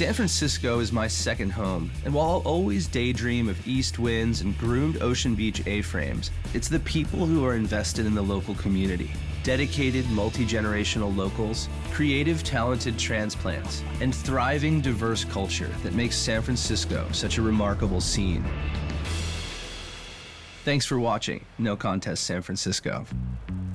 San Francisco is my second home, and while I'll always daydream of east winds and groomed Ocean Beach A-frames, it's the people who are invested in the local community. Dedicated, multi-generational locals, creative, talented transplants, and thriving, diverse culture that makes San Francisco such a remarkable scene. Thanks for watching No Contest San Francisco.